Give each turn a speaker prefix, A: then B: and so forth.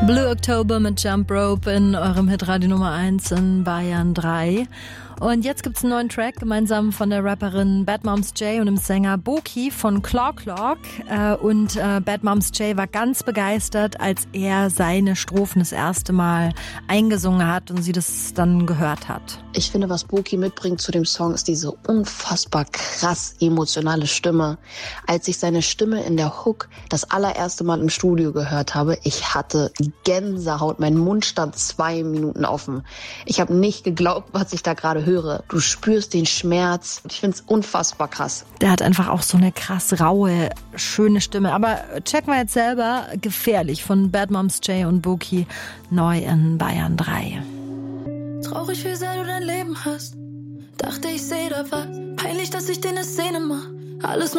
A: Blue October mit Jump Rope in eurem Hitradio Nummer 1 in Bayern 3. Und jetzt gibt's einen neuen Track, gemeinsam von der Rapperin Bad Moms J und dem Sänger Boki von Claw Clock. Und Bad Moms J war ganz begeistert, als er seine Strophen das erste Mal eingesungen hat und sie das dann gehört hat.
B: Ich finde, was Boki mitbringt zu dem Song, ist diese unfassbar krass emotionale Stimme. Als ich seine Stimme in der Hook das allererste Mal im Studio gehört habe, ich hatte Gänsehaut. Mein Mund stand 2 Minuten offen. Ich habe nicht geglaubt, was ich da gerade höre. Du spürst den Schmerz. Ich finde es unfassbar krass.
A: Der hat einfach auch so eine krass raue, schöne Stimme. Aber checken wir jetzt selber. Gefährlich von Bad Moms J und Boki, neu in Bayern 3.
C: Traurig, wie sehr du dein Leben hast. Dachte, ich seh da was. Peinlich, dass ich dir eine Szene mach. Alles nur